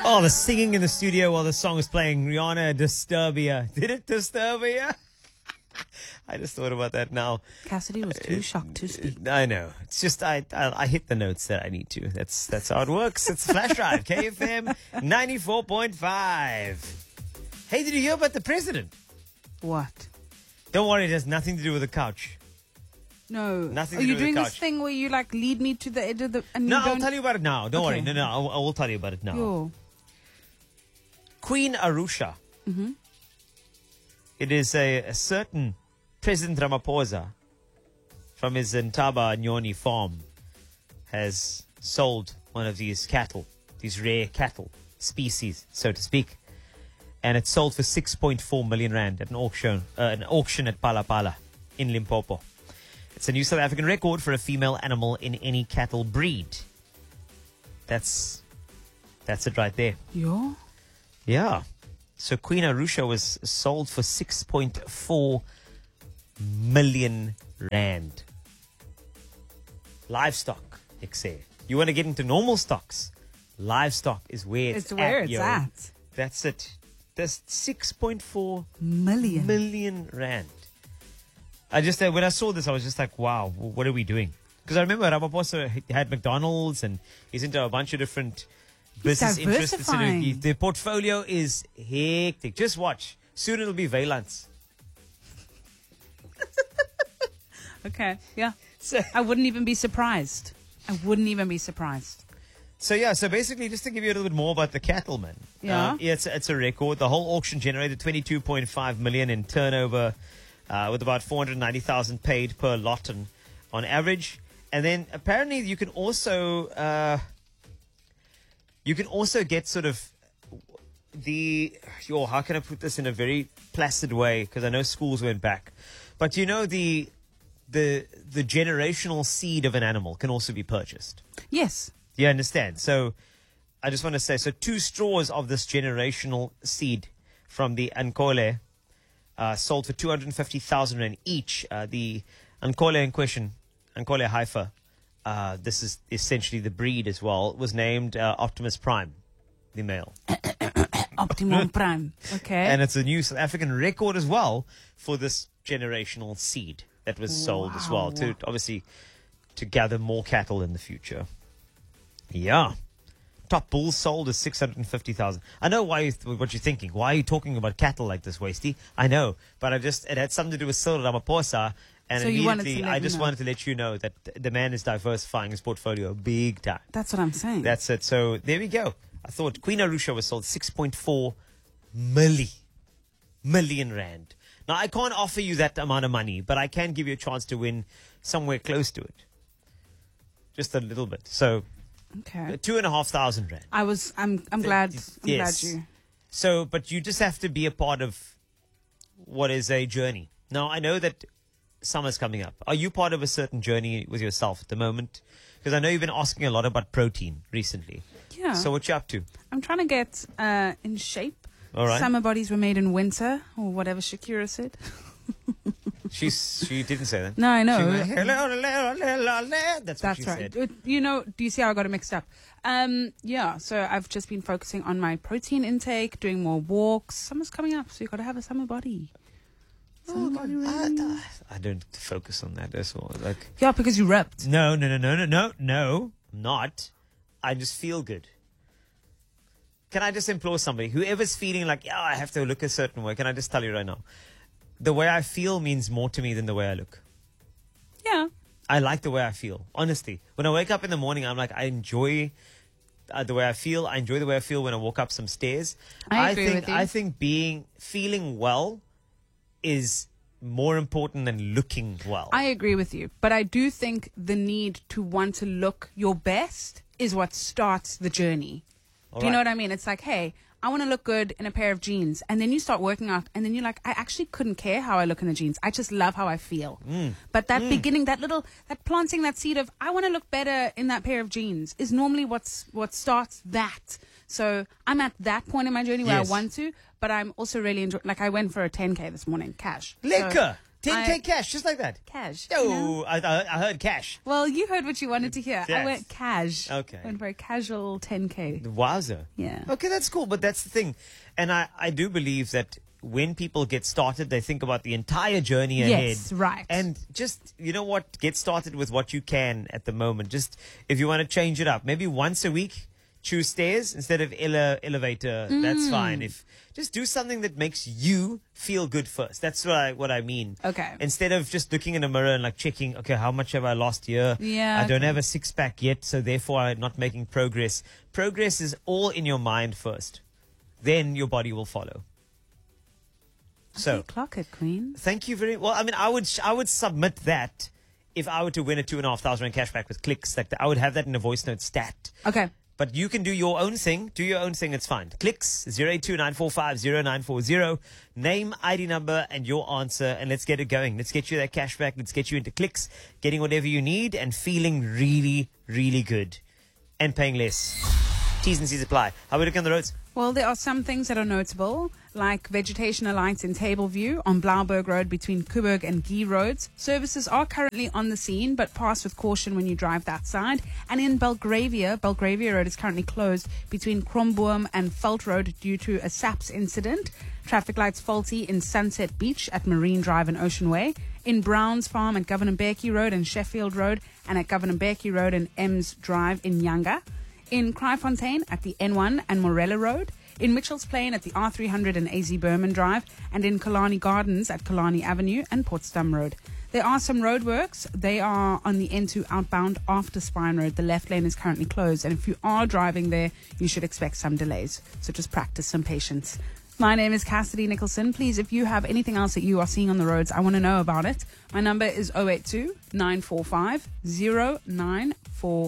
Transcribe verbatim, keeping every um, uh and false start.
Oh, the singing in the studio while the song was playing. Rihanna, Disturbia. Did it Disturbia? I just thought about that now. Cassidy was too shocked to speak. I know. It's just I, I I hit the notes that I need to. That's that's how it works. It's Flash Drive, K F M ninety-four point five. Hey, did you hear about the president? What? Don't worry, it has nothing to do with the couch. No. Nothing Are to do you with the doing this couch. thing where you like lead me to the edge of the... And No, you I'll don't... tell you about it now. Don't Okay. worry. No, no, I will, I will tell you about it now. Yo. Queen Arusha. Mm-hmm. It is a, a certain President Ramaphosa from his Ntaba Nyoni farm has sold one of these cattle, these rare cattle species, so to speak. And it's sold for six point four million rand at an auction, uh, an auction at Palapala in Limpopo. It's a new South African record for a female animal in any cattle breed. That's that's it right there. Yo. Yeah. So Queen Arusha was sold for six point four million rand. Livestock, Nick said. You want to get into normal stocks? Livestock is where it's, It's where at, it's yo. at. That's it. That's six point four Million. million rand. I just, uh, when I saw this, I was just like, wow, what are we doing? Because I remember Ramaphosa had McDonald's and he's into a bunch of different business interests. So diversifying. the, the portfolio is hectic. Just watch. Soon it'll be Valance. Okay, yeah. So, I wouldn't even be surprised. I wouldn't even be surprised. so yeah, so basically, just to give you a little bit more about the cattleman. Yeah. Uh, it's, it's a record. The whole auction generated twenty-two point five million in turnover, uh, with about four hundred ninety thousand paid per lot on, on average. And then apparently you can also, uh, you can also get sort of the, yo, how can I put this in a very placid way? Because I know schools went back. But you know, the, the, the generational seed of an animal can also be purchased. Yes. You understand? So I just want to say, so two straws of this generational seed from the Ankole uh, sold for two hundred fifty thousand rand each. Uh, the Ankole in question, Ankole Haifa, uh, this is essentially the breed as well, was named uh, Optimus Prime, the male. Optimum Prime. Okay. And it's a new South African record as well for this generational seed that was sold as well, Wow. to obviously to gather more cattle in the future. Yeah. Top bull sold is six hundred fifty thousand. I know why you, what you're thinking. Why are you talking about cattle like this, Wasty? I know, but I just it had something to do with Cyril Ramaphosa, and So you wanted to immediately let I me just know. wanted to let you know that the man is diversifying his portfolio big time. That's what I'm saying. That's it. So there we go. I thought Queen Arusha was sold six point four milli, million rand. Now, I can't offer you that amount of money, but I can give you a chance to win somewhere close to it. Just a little bit. So okay. two and a half thousand rand. I was. I'm. I'm glad. I'm Yes. glad you. So, but you just have to be a part of what is a journey. Now, I know that summer's coming up. Are you part of a certain journey with yourself at the moment? Because I know you've been asking a lot about protein recently. Yeah. So what you up to? I'm trying to get uh, in shape. All right. Summer bodies were made in winter, or whatever Shakira said. She's, she didn't say that. No, I know. She went, hello, hello, hello, hello. That's what That's she right. said. Uh, You know, do you see how I got it mixed up? Um, yeah, so I've just been focusing on my protein intake, doing more walks. Summer's coming up, so you got to have a summer body. Summer body I, really. I, I don't focus on that. That's all. Like, Yeah, because you ripped. no, no, no, no, no, no, no, I'm not. I just feel good. Can I just implore somebody, whoever's feeling like, yeah, I have to look a certain way, can I just tell you right now? The way I feel means more to me than the way I look. Yeah. I like the way I feel, honestly. When I wake up in the morning, I'm like, I enjoy uh, the way I feel. I enjoy the way I feel when I walk up some stairs. I agree think, with you. I think being, feeling well is more important than looking well. I agree with you, but I do think the need to want to look your best is what starts the journey. All do you know right. what I mean? It's like, hey, I want to look good in a pair of jeans. And then you start working out and then you're like, I actually couldn't care how I look in the jeans. I just love how I feel. Mm. But that beginning, that little, that planting that seed of, I want to look better in that pair of jeans is normally what's, what starts that. So I'm at that point in my journey where Yes. I want to, but I'm also really enjoying, like I went for a ten K this morning, cash. So Liquor. ten K I- cash, just like that. Cash. Oh, you know? I, I, I heard cash. Well, you heard what you wanted to hear. I Yes. went cash. Okay. Went for a casual ten K. Wowzer. Yeah. Okay, that's cool, but that's the thing. And I, I do believe that when people get started, they think about the entire journey ahead. Yes, right. And just, you know what, get started with what you can at the moment. Just, if you want to change it up, maybe once a week, choose stairs instead of ele- elevator. Mm. That's fine. If just do something that makes you feel good first. That's what I, what I mean. Okay. Instead of just looking in a mirror and like checking, okay, how much have I lost here? Yeah, I don't okay. have a six pack yet, so therefore I'm not making progress. Progress is all in your mind first. Then your body will follow. So, Okay, clock it, Queen. thank you very well. I mean, I would I would submit that if I were to win a two and a half thousand rand cashback with clicks. Like that, I would have that in a voice note stat. Okay. But you can do your own thing. Do your own thing. It's fine. Clicks zero eight two nine four five zero nine four zero. Name, I D number, and your answer, and let's get it going. Let's get you that cashback. Let's get you into clicks, getting whatever you need, and feeling really, really good, and paying less. T's and C's apply. How are we looking on the roads? Well, there are some things that are notable, like vegetation alights in Tableview on Blauberg Road between Kuburg and Guy Roads. Services are currently on the scene, but pass with caution when you drive that side. And in Belgravia, Belgravia Road is currently closed between Kromboom and Veld Road due to a SAPS incident. Traffic lights faulty in Sunset Beach at Marine Drive and Ocean Way. In Browns Farm at Governor Becky Road and Sheffield Road, and at Governor Becky Road and Ems Drive in Yanga. In Kraaifontein at the N one and Morella Road, in Mitchell's Plain at the R three hundred and A Z Berman Drive, and in Kalani Gardens at Kalani Avenue and Portsdam Road. There are some roadworks. They are on the N two outbound after Spine Road. The left lane is currently closed, and if you are driving there, you should expect some delays. So just practice some patience. My name is Cassidy Nicholson. Please, if you have anything else that you are seeing on the roads, I want to know about it. My number is zero eight two nine four five zero nine four